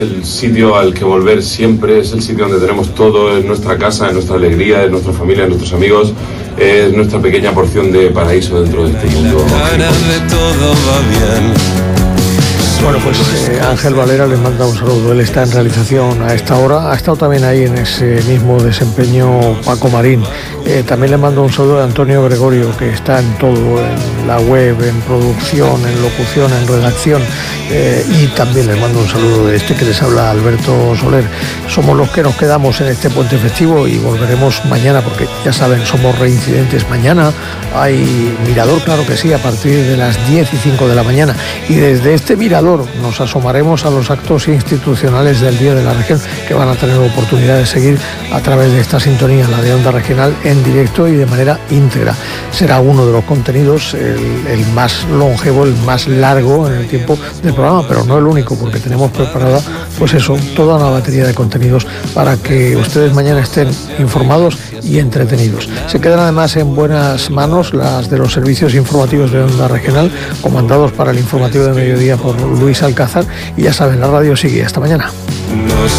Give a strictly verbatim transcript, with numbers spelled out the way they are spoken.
El sitio al que volver siempre, es el sitio donde tenemos todo, es nuestra casa, es nuestra alegría, es nuestra familia, es nuestros amigos, es nuestra pequeña porción de paraíso dentro de este mundo. Bueno, pues eh, Ángel Valera le manda un saludo. Él está en realización a esta hora. Ha estado también ahí en ese mismo desempeño Paco Marín. Eh, también le mando un saludo a Antonio Gregorio, que está en todo, en la web, en producción, en locución, en redacción. Eh, y también le mando un saludo de este que les habla, Alberto Soler. Somos los que nos quedamos en este puente festivo y volveremos mañana, porque ya saben, somos reincidentes. Mañana hay mirador, claro que sí, a partir de las diez y cinco de la mañana. Y desde este mirador nos asomaremos a los actos institucionales del Día de la Región, que van a tener oportunidad de seguir a través de esta sintonía, la de Onda Regional, en directo y de manera íntegra. Será uno de los contenidos, el, el más longevo, el más largo en el tiempo del programa, pero no el único, porque tenemos preparada, pues eso, toda una batería de contenidos para que ustedes mañana estén informados y entretenidos. Se quedan además en buenas manos las de los servicios informativos de Onda Regional, comandados para el informativo de mediodía por Luis Alcázar, y ya saben, la radio sigue. Hasta mañana.